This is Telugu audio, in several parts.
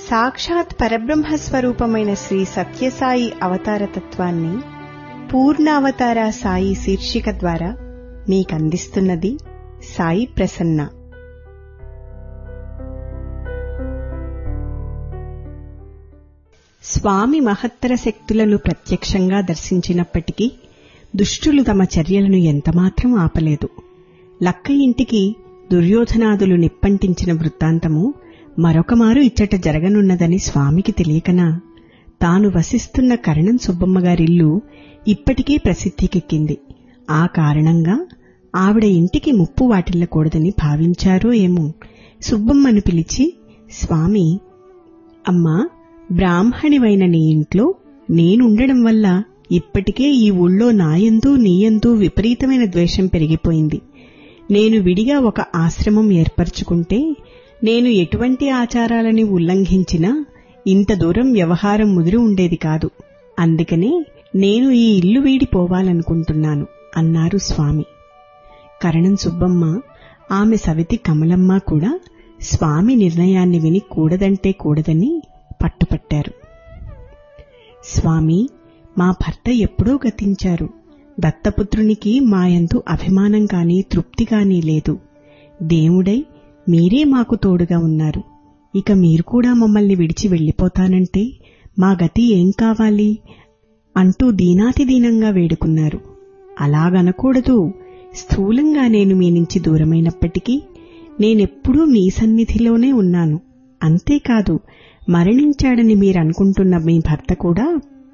సాక్షాత్ పరబ్రహ్మస్వరూపమైన శ్రీ సత్యసాయి అవతారతత్వాన్ని పూర్ణావతార సాయి శీర్షిక ద్వారా మీకందిస్తున్నది సాయి ప్రసన్న. స్వామి మహత్తర శక్తులను ప్రత్యక్షంగా దర్శించినప్పటికీ దుష్టులు తమ చర్యలను ఎంతమాత్రం ఆపలేదు. లక్క ఇంటికి దుర్యోధనాదులు నిప్పంటించిన వృత్తాంతము మరొకమారు ఇచ్చట జరగనున్నదని స్వామికి తెలియకనా తాను వసిస్తున్న కరణం సుబ్బమ్మగారిల్లు ఇప్పటికీ ప్రసిద్ధికెక్కింది. ఆ కారణంగా ఆవిడ ఇంటికి ముప్పు వాటిల్లకూడదని భావించారో ఏమో సుబ్బమ్మను పిలిచి, స్వామి, అమ్మా, బ్రాహ్మణివైన నీ ఇంట్లో నేనుండడం వల్ల ఇప్పటికే ఈ ఊళ్ళో నాయందు నీయందు విపరీతమైన ద్వేషం పెరిగిపోయింది. నేను విడిగా ఒక ఆశ్రమం ఏర్పరచుకుంటే నేను ఎటువంటి ఆచారాలని ఉల్లంఘించినా ఇంత దూరం వ్యవహారం ముదిరి ఉండేది కాదు. అందుకనే నేను ఈ ఇల్లు వీడిపోవాలనుకుంటున్నాను అన్నారు స్వామి. కరణం సుబ్బమ్మ, ఆమె సవితి కమలమ్మ కూడా స్వామి నిర్ణయాన్ని విని కూడదంటే కూడదని పట్టుపట్టారు. స్వామి, మా భర్త ఎప్పుడో గతించారు. దత్తపుత్రునికి మాయందు అభిమానం కాని తృప్తి కాని లేదు. దేవుడై మీరే మాకు తోడుగా ఉన్నారు. ఇక మీరు కూడా మమ్మల్ని విడిచి వెళ్లిపోతానంటే మా గతి ఏం కావాలి అంటూ దీనాతిదీనంగా వేడుకున్నారు. అలాగనకూడదు. స్థూలంగా నేను మీ నుంచి దూరమైనప్పటికీ నేనెప్పుడూ మీ సన్నిధిలోనే ఉన్నాను. అంతేకాదు, మరణించాడని మీరనుకుంటున్న మీ భర్త కూడా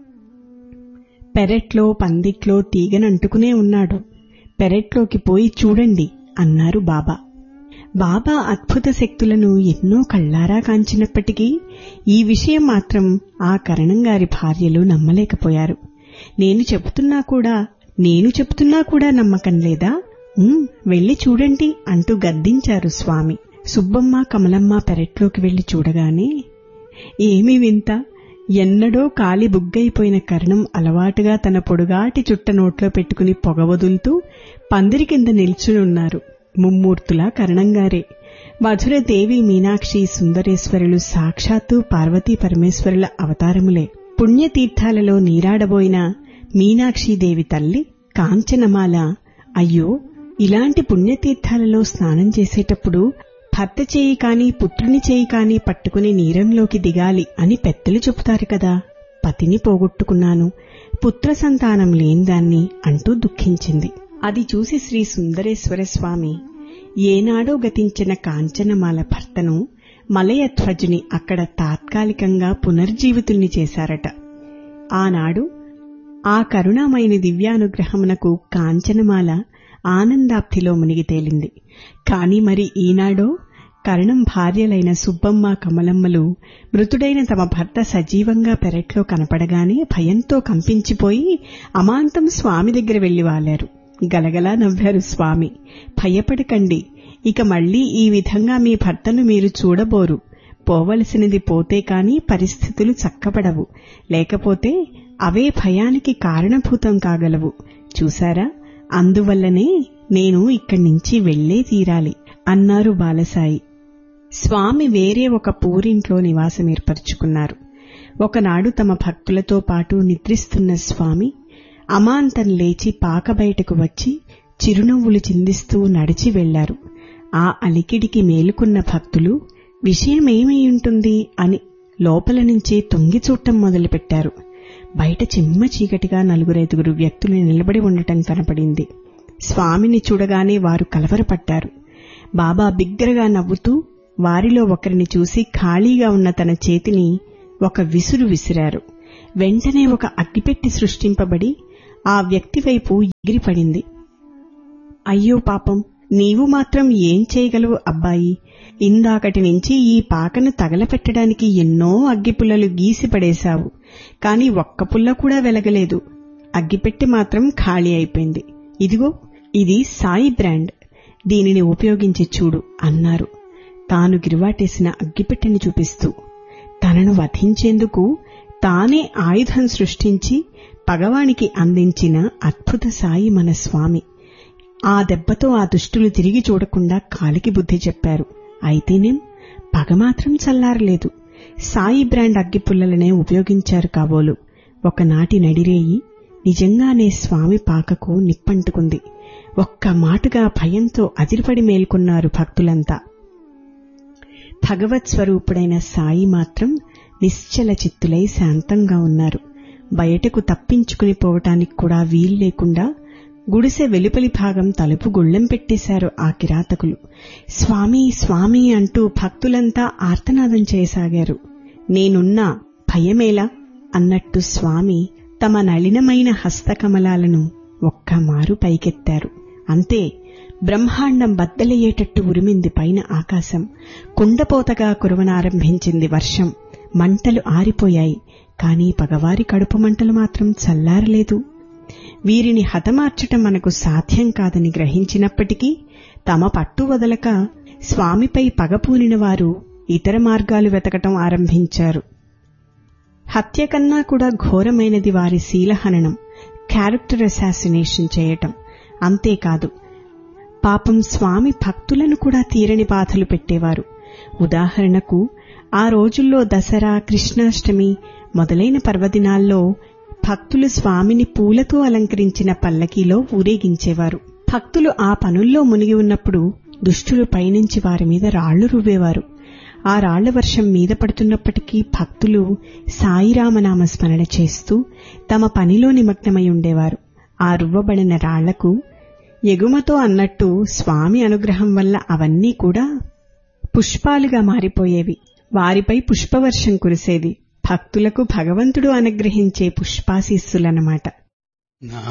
పెరట్లో పందిట్లో తీగనంటుకునే ఉన్నాడు. పెరట్లోకి పోయి చూడండి అన్నారు బాబా. బాబా అద్భుత శక్తులను ఎన్నో కళ్లారా కాంచినప్పటికీ ఈ విషయం మాత్రం ఆ కరణంగారి భార్యలు నమ్మలేకపోయారు. నేను చెబుతున్నా కూడా నమ్మకం లేదా? వెళ్లి చూడండి అంటూ గద్దించారు స్వామి. సుబ్బమ్మ కమలమ్మ పెరట్లోకి వెళ్లి చూడగానే, ఏమీ వింత, ఎన్నడో కాలి బుగ్గైపోయిన కరణం అలవాటుగా తన పొడుగాటి చుట్ట నోట్లో పెట్టుకుని పొగ వదులుతూ పందిరి కింద నిల్చునున్నారు. ముమ్మూర్తులా కరణంగారే. మధురదేవి, మీనాక్షి, సుందరేశ్వరులు సాక్షాత్తు పార్వతీ పరమేశ్వరుల అవతారములే. పుణ్యతీర్థాలలో నీరాడబోయిన మీనాక్షీదేవి తల్లి కాంచనమాల, అయ్యో, ఇలాంటి పుణ్యతీర్థాలలో స్నానం చేసేటప్పుడు భర్త చేయి కాని పుత్రుని చేయి కాని పట్టుకుని నీరంలోకి దిగాలి అని పెద్దలు చెబుతారు కదా. పతిని పోగొట్టుకున్నాను, పుత్ర సంతానం లేనిదాన్ని అంటూ దుఃఖించింది. అది చూసి శ్రీ సుందరేశ్వర స్వామి ఏనాడో గతించిన కాంచనమాల భర్తను మలయధ్వజుని అక్కడ తాత్కాలికంగా పునర్జీవితుల్ని చేశారట. ఆనాడు ఆ కరుణామయుని దివ్యానుగ్రహమునకు కాంచనమాల ఆనందాప్తిలో మునిగి తేలింది. కాని మరి ఈనాడో కరణం భార్యలైన సుబ్బమ్మ కమలమ్మలు మృతుడైన తమ భర్త సజీవంగా పెరట్లో కనపడగానే భయంతో కంపించిపోయి అమాంతం స్వామి దగ్గర వెళ్లి వాలారు. గలగలా నవ్వారు స్వామి. భయపడకండి, ఇక మళ్లీ ఈ విధంగా మీ భర్తను మీరు చూడబోరు. పోవలసినది పోతే కాని పరిస్థితులు చక్కబడవు, లేకపోతే అవే భయానికి కారణభూతం కాగలవు. చూశారా, అందువల్లనే నేను ఇక్కడి నుంచి వెళ్లే తీరాలి అన్నారు బాలసాయి. స్వామి వేరే ఒక పూరింట్లో నివాసం ఏర్పరచుకున్నారు. ఒకనాడు తమ భక్తులతో పాటు నిద్రిస్తున్న స్వామి అమాంతం లేచి పాక బయటకు వచ్చి చిరునవ్వులు చిందిస్తూ నడిచి వెళ్లారు. ఆ అలికిడికి మేలుకున్న భక్తులు విషయమేమైయుంటుంది అని లోపల నుంచే తొంగి చూడటం మొదలుపెట్టారు. బయట చిమ్మ చీకటిగా 4-5 వ్యక్తులు నిలబడి ఉండటం కనపడింది. స్వామిని చూడగానే వారు కలవరపడ్డారు. బాబా బిగ్గరగా నవ్వుతూ వారిలో ఒకరిని చూసి ఖాళీగా ఉన్న తన చేతిని ఒక విసురు విసిరారు. వెంటనే ఒక అగ్గిపెట్టి సృష్టింపబడి ఆ వ్యక్తి వైపు ఎగిరిపడింది. అయ్యో పాపం, నీవు మాత్రం ఏం చేయగలవు అబ్బాయి? ఇందాకటి నుంచి ఈ పాకను తగలపెట్టడానికి ఎన్నో అగ్గిపుల్లలు గీసిపడేశావు, కాని ఒక్క పుల్ల కూడా వెలగలేదు. అగ్గిపెట్టి మాత్రం ఖాళీ అయిపోయింది. ఇదిగో, ఇది సాయి బ్రాండ్, దీనిని ఉపయోగించి చూడు అన్నారు తాను గిరివాటేసిన అగ్గిపెట్టెని చూపిస్తూ. తనను వధించేందుకు తానే ఆయుధం సృష్టించి పగవానికి అందించిన అద్భుత సాయి మన స్వామి. ఆ దెబ్బతో ఆ దుష్టులు తిరిగి చూడకుండా కాలికి బుద్ధి చెప్పారు. అయితేనేం పగ మాత్రం చల్లారలేదు. సాయి బ్రాండ్ అగ్గిపుల్లలనే ఉపయోగించారు కాబోలు. ఒకనాటి నడిరేయి నిజంగానే స్వామి పాకకు నిప్పంటుకుంది. ఒక్క మాటుగా భయంతో అదిరిపడి మేల్కొన్నారు భక్తులంతా. భగవత్ స్వరూపుడైన సాయి మాత్రం నిశ్చల చిత్తులై శాంతంగా ఉన్నారు. బయటకు తప్పించుకుని పోవటానికి కూడా వీల్లేకుండా గుడిసె వెలుపలి భాగం తలుపు గుళ్ళెం పెట్టేశారు ఆ కిరాతకులు. స్వామి స్వామి అంటూ భక్తులంతా ఆర్తనాదం చేయసాగారు. నేనున్నా, భయమేలా అన్నట్టు స్వామి తమ నళినమైన హస్తకమలాలను ఒక్కమారు పైకెత్తారు. అంతే, బ్రహ్మాండం బద్దలయ్యేటట్టు ఉరిమింది పైన ఆకాశం. కుండపోతగా కురవనారంభించింది వర్షం. మంటలు ఆరిపోయాయి. కాని పగవారి కడుపు మంటలు మాత్రం చల్లారలేదు. వీరిని హతమార్చటం మనకు సాధ్యం కాదని గ్రహించినప్పటికీ తమ పట్టు వదలక స్వామిపై పగపూనిన వారు ఇతర మార్గాలు వెతకటం ఆరంభించారు. హత్య కన్నా కూడా ఘోరమైనది వారి శీలహననం, క్యారెక్టర్ అసాసినేషన్ చేయటం. అంతేకాదు, పాపం స్వామి భక్తులను కూడా తీరని బాధలు పెట్టేవారు. ఉదాహరణకు, ఆ రోజుల్లో దసరా, కృష్ణాష్టమి మొదలైన పర్వదినాల్లో భక్తులు స్వామిని పూలతో అలంకరించిన పల్లకీలో ఊరేగించేవారు. భక్తులు ఆ పనుల్లో మునిగి ఉన్నప్పుడు దుష్టులు పైనుంచి వారి మీద రాళ్లు రువ్వేవారు. ఆ రాళ్ల వర్షం మీద పడుతున్నప్పటికీ భక్తులు సాయిరామనామ స్మరణ చేస్తూ తమ పనిలో నిమగ్నమై ఉండేవారు. ఆ రువ్వబడిన రాళ్లకు ఎగుమతో అన్నట్టు స్వామి అనుగ్రహం వల్ల అవన్నీ కూడా పుష్పాలుగా మారిపోయేవి. వారిపై పుష్పవర్షం కురిసేది. భక్తులకు భగవంతుడు అనుగ్రహించే పుష్పాశీస్సులన్నమాట.